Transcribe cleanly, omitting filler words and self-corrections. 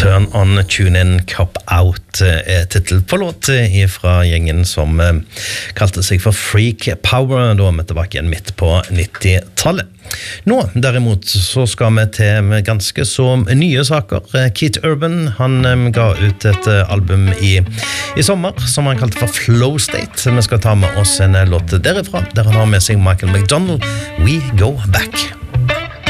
Turn on, tune in, cop out titel på låt fra gjengen som kalte seg for Freak Power, da vi tilbake igjen midt på 90-tallet. Nå, derimot, så skal vi til med ganske så nye saker. Keith Urban, han ga ut et album i sommer, som han kalte for Flow State. Vi skal ta med oss en låt derifra, der han har med seg Michael McDonald, We Go Back.